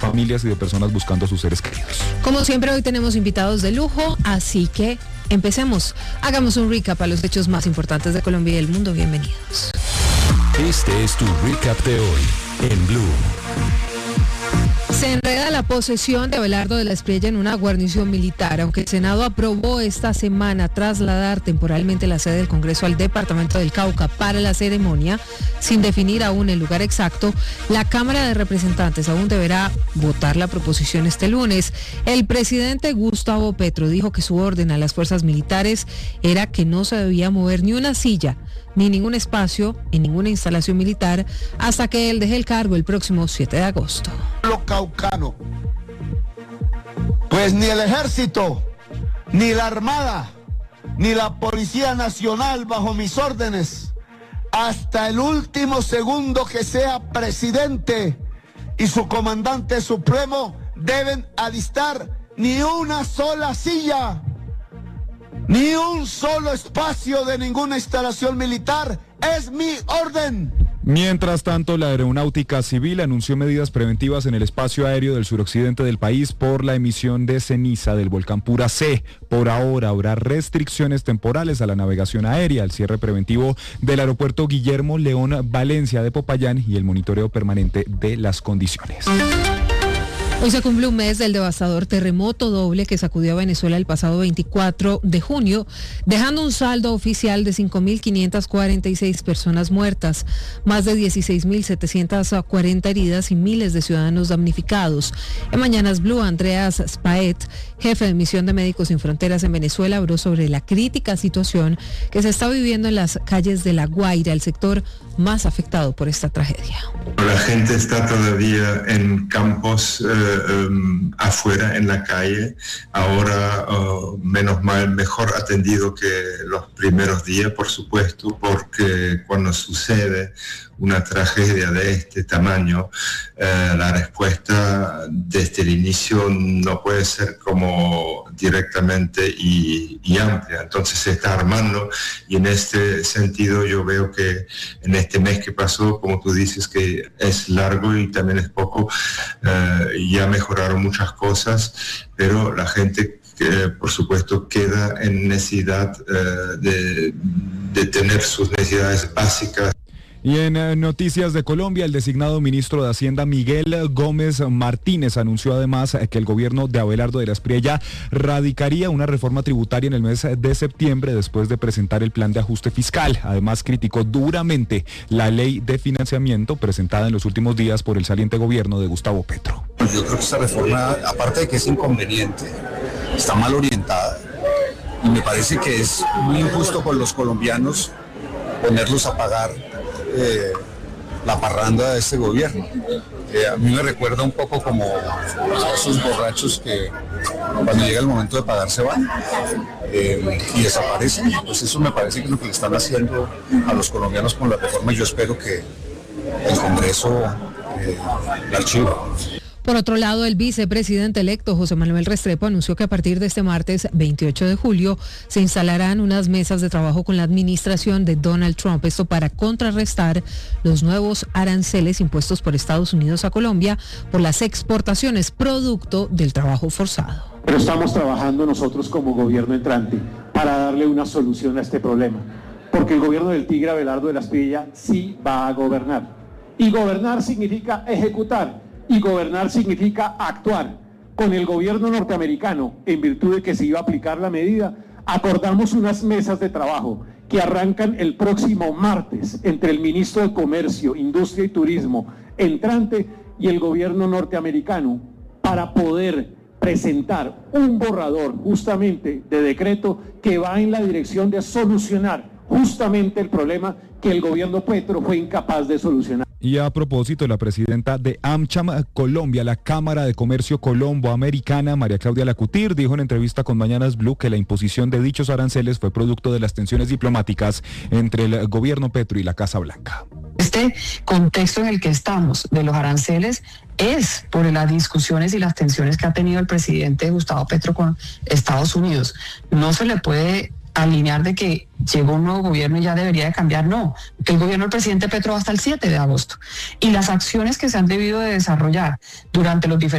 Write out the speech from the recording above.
familias y de personas buscando a sus seres queridos. Como siempre, hoy tenemos invitados de lujo, así que empecemos. Hagamos un recap a los hechos más importantes de Colombia y el mundo. Bienvenidos. Este es tu recap de hoy en Blue. Se enreda la posesión de Abelardo de la Espriella en una guarnición militar. Aunque el Senado aprobó esta semana trasladar temporalmente la sede del Congreso al departamento del Cauca para la ceremonia, sin definir aún el lugar exacto, la Cámara de Representantes aún deberá votar la proposición este lunes. El presidente Gustavo Petro dijo que su orden a las fuerzas militares era que no se debía mover ni una silla ni ningún espacio en ninguna instalación militar hasta que él deje el cargo el próximo 7 de agosto. Lo caucano, pues ni el ejército, ni la armada, ni la Policía Nacional bajo mis órdenes, hasta el último segundo que sea presidente y su comandante supremo, deben alistar ni una sola silla, ni un solo espacio de ninguna instalación militar. Es mi orden. Mientras tanto, la Aeronáutica Civil anunció medidas preventivas en el espacio aéreo del suroccidente del país por la emisión de ceniza del volcán Pura C. Por ahora habrá restricciones temporales a la navegación aérea, el cierre preventivo del aeropuerto Guillermo León Valencia de Popayán y el monitoreo permanente de las condiciones. Hoy se cumple un mes del devastador terremoto doble que sacudió a Venezuela el pasado 24 de junio, dejando un saldo oficial de 5.546 personas muertas, más de 16.740 heridas y miles de ciudadanos damnificados. En Mañanas Blue, Andreas Spaet, jefe de Misión de Médicos Sin Fronteras en Venezuela, habló sobre la crítica situación que se está viviendo en las calles de La Guaira, el sector más afectado por esta tragedia. La gente está todavía en campos afuera, en la calle, ahora menos mal, mejor atendido que los primeros días, por supuesto, porque cuando sucede una tragedia de este tamaño, la respuesta desde el inicio no puede ser como directamente y amplia. Entonces se está armando y en este sentido yo veo que en este mes que pasó, como tú dices, que es largo y también es poco, ya mejoraron muchas cosas, pero la gente por supuesto queda en necesidad de tener sus necesidades básicas. Y en noticias de Colombia, el designado ministro de Hacienda Miguel Gómez Martínez anunció además que el gobierno de Abelardo de la Espriella radicaría una reforma tributaria en el mes de septiembre después de presentar el plan de ajuste fiscal. Además, criticó duramente la ley de financiamiento presentada en los últimos días por el saliente gobierno de Gustavo Petro. Yo creo que esta reforma, aparte de que es inconveniente, está mal orientada y me parece que es muy injusto con los colombianos ponerlos a pagar la parranda de este gobierno. A mí me recuerda un poco como a esos borrachos que cuando llega el momento de pagar se van y desaparecen. Pues eso me parece que es lo que le están haciendo a los colombianos con la reforma y yo espero que el Congreso la archive. Por otro lado, el vicepresidente electo José Manuel Restrepo anunció que a partir de este martes 28 de julio se instalarán unas mesas de trabajo con la administración de Donald Trump, esto para contrarrestar los nuevos aranceles impuestos por Estados Unidos a Colombia por las exportaciones producto del trabajo forzado. Pero estamos trabajando nosotros como gobierno entrante para darle una solución a este problema, porque el gobierno del tigre Abelardo de la Espriella sí va a gobernar, y gobernar significa ejecutar. Y gobernar significa actuar. Con el gobierno norteamericano, en virtud de que se iba a aplicar la medida, acordamos unas mesas de trabajo que arrancan el próximo martes entre el ministro de Comercio, Industria y Turismo entrante y el gobierno norteamericano para poder presentar un borrador justamente de decreto que va en la dirección de solucionar justamente el problema que el gobierno Petro fue incapaz de solucionar. Y a propósito, la presidenta de AmCham Colombia, la Cámara de Comercio Colombo-Americana, María Claudia Lacutir, dijo en entrevista con Mañanas Blue que la imposición de dichos aranceles fue producto de las tensiones diplomáticas entre el gobierno Petro y la Casa Blanca. Este contexto en el que estamos de los aranceles es por las discusiones y las tensiones que ha tenido el presidente Gustavo Petro con Estados Unidos. No se le puede alinear de que llegó un nuevo gobierno y ya debería de cambiar, no. El gobierno del presidente Petro va hasta el 7 de agosto. Y las acciones que se han debido de desarrollar durante los diferentes